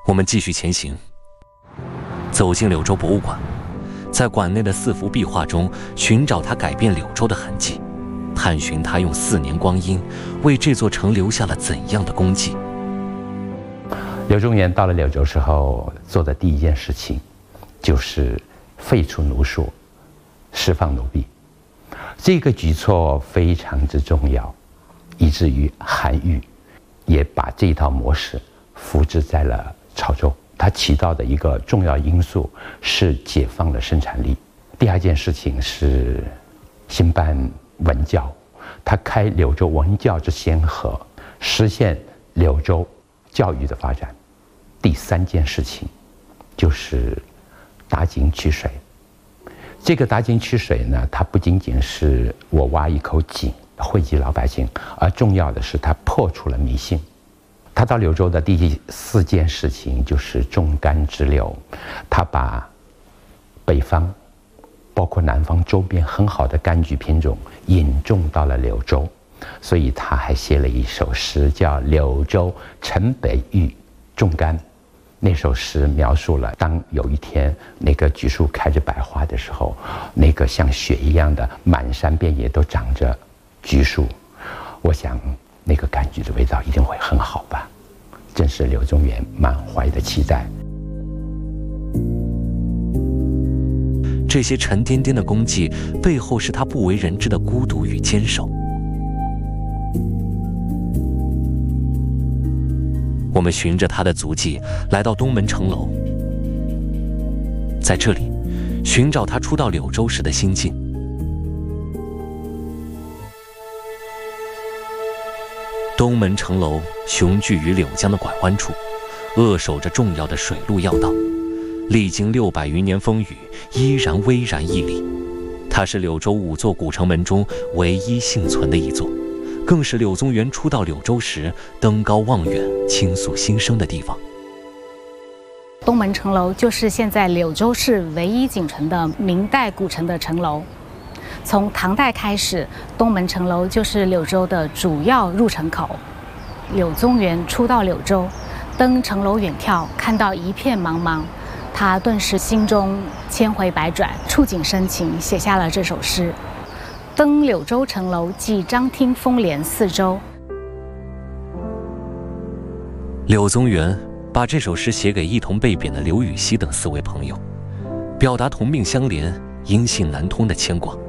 我们继续前行，走进柳州博物馆，在馆内的4幅壁画中寻找他改变柳州的痕迹，探寻他用4年光阴为这座城留下了怎样的功绩。 柳宗元到了柳州时候做的第一件事情，就是废除奴属，释放奴婢。这个举措非常之重要，以至于韩愈也把这一套模式复制在了潮州。它起到的一个重要因素是解放了生产力。第二件事情是兴办文教，他开柳州文教之先河，实现柳州教育的发展。第3件事情就是打井取水。这个打井取水呢，它不仅仅是我挖一口井惠及老百姓，而重要的是它破除了迷信。他到柳州的第4件事情就是种甘植柳，他把北方包括南方周边很好的柑橘品种引种到了柳州，所以他还写了一首诗叫《柳州城北遇种柑》。那首诗描述了当有一天那个橘树开着百花的时候，那个像雪一样的满山遍野都长着橘树，我想那个柑橘的味道一定会很好吧。正是柳宗元满怀的期待。 这些沉甸甸的功绩背后是他不为人知的孤独与坚守。我们循着他的足迹来到东门城楼，在这里寻找他初到柳州时的心境。东门城楼雄踞于柳江的拐弯处，扼守着重要的水路要道，历经600余年风雨，依然巍然屹立。它是柳州5座古城门中唯一幸存的一座，更是柳宗元初到柳州时登高望远、倾诉心声的地方。 东门城楼就是现在柳州市唯一仅存的明代古城的城楼。从唐代开始，东门城楼就是柳州的主要入城口。柳宗元初到柳州，登城楼远眺，看到一片茫茫，他顿时心中千回百转，触景生情，写下了这首诗。登柳州城楼，记张听风帘4州。 柳宗元把这首诗写给一同被贬的刘禹锡等4位朋友，表达同病相怜、音信难通的牵挂。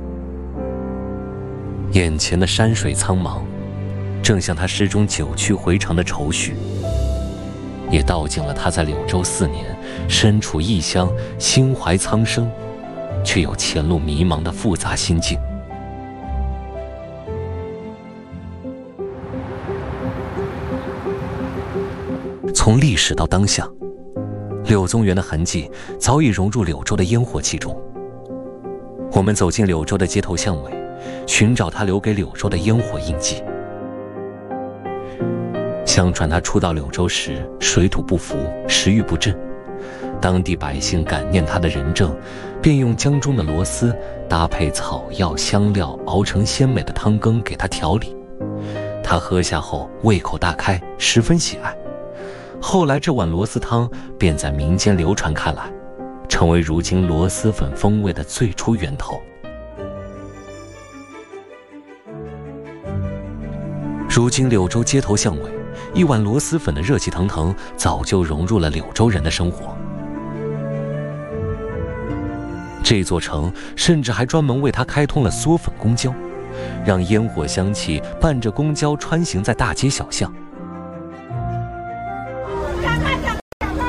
眼前的山水苍茫，正像他诗中久去回肠的愁绪，也道尽了他在柳州4年身处异乡、心怀苍生，却又前路迷茫的复杂心境。从历史到当下，柳宗元的痕迹早已融入柳州的烟火气中。我们走进柳州的街头巷尾，寻找他留给柳州的烟火印记。相传他初到柳州时水土不服，食欲不振，当地百姓感念他的仁政，便用江中的螺丝搭配草药香料熬成鲜美的汤羹给他调理。他喝下后胃口大开，十分喜爱。后来这碗螺丝汤便在民间流传开来，成为如今螺蛳粉风味的最初源头。如今柳州街头巷尾，一碗螺蛳粉的热气腾腾，早就融入了柳州人的生活。这座城甚至还专门为它开通了嗦粉公交，让烟火香气伴着公交穿行在大街小巷。